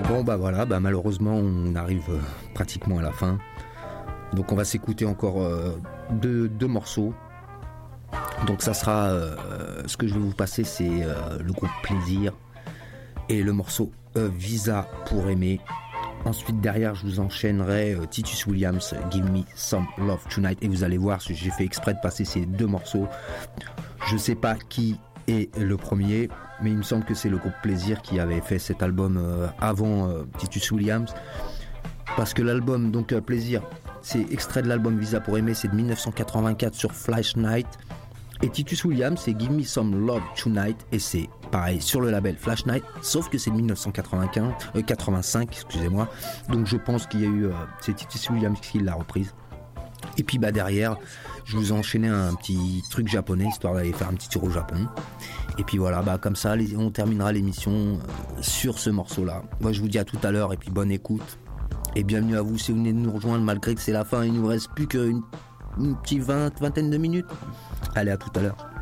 Bon bah voilà, bah malheureusement on arrive pratiquement à la fin. Donc on va s'écouter encore deux morceaux. Donc ça sera ce que je vais vous passer, c'est le groupe Plaisir et le morceau Visa pour aimer. Ensuite derrière je vous enchaînerai Titus Williams, Give Me Some Love Tonight, et vous allez voir, j'ai fait exprès de passer ces deux morceaux. Je sais pas qui est le premier, mais il me semble que c'est le groupe Plaisir qui avait fait cet album avant Titus Williams, parce que l'album donc Plaisir, c'est extrait de l'album Visa pour aimer, c'est de 1984 sur Flash Night. Et Titus Williams, c'est Give Me Some Love Tonight, et c'est pareil sur le label Flash Night, sauf que c'est de 85, excusez-moi. Donc je pense qu'il y a eu, c'est Titus Williams qui l'a reprise. Et puis bah derrière, je vous ai enchaîné un petit truc japonais, histoire d'aller faire un petit tour au Japon. Et puis voilà, bah comme ça, on terminera l'émission sur ce morceau-là. Moi je vous dis à tout à l'heure, et puis bonne écoute. Et bienvenue à vous si vous venez de nous rejoindre, malgré que c'est la fin, il nous reste plus qu'une petite vingtaine de minutes. Allez, à tout à l'heure.